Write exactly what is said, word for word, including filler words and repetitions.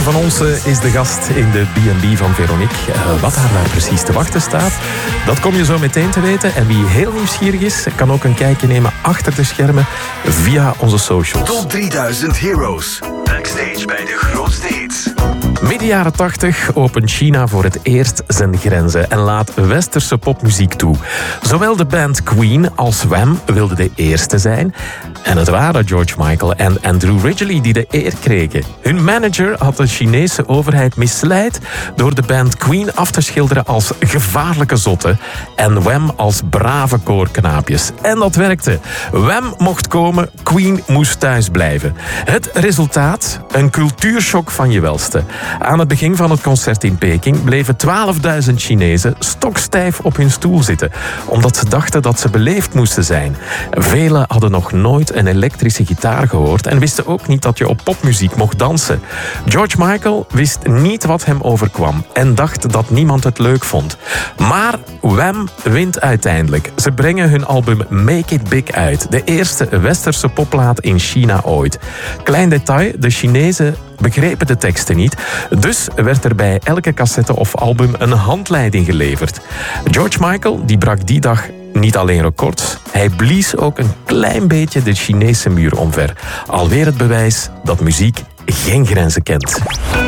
van Onsen is de gast in de B en B van Veronique. Uh, wat haar daar precies te wachten staat, dat kom je zo meteen te weten. En wie heel nieuwsgierig is, kan ook een kijkje nemen achter de schermen via onze socials. Top drieduizend Heroes. Backstage bij de grootste hits. Midden jaren tachtig opent China voor het eerst zijn grenzen en laat westerse popmuziek toe. Zowel de band Queen als Wham wilden de eerste zijn. En het waren George Michael en Andrew Ridgeley die de eer kregen. Hun manager had de Chinese overheid misleid door de band Queen af te schilderen als gevaarlijke zotten en Wham als brave koorknaapjes. En dat werkte. Wham mocht komen, Queen moest thuis blijven. Het resultaat? Een cultuurshock van je welste. Aan het begin van het concert in Peking bleven twaalfduizend Chinezen stokstijf op hun stoel zitten, omdat ze dachten dat ze beleefd moesten zijn. Velen hadden nog nooit een elektrische gitaar gehoord en wisten ook niet dat je op popmuziek mocht dansen. George Michael wist niet wat hem overkwam en dacht dat niemand het leuk vond. Maar Wham wint uiteindelijk. Ze brengen hun album Make It Big uit, de eerste westerse popplaat in China ooit. Klein detail, de Chinezen begrepen de teksten niet, dus werd er bij elke cassette of album een handleiding geleverd. George Michael die brak die dag niet alleen records, hij blies ook een klein beetje de Chinese muur omver. Alweer het bewijs dat muziek geen grenzen kent.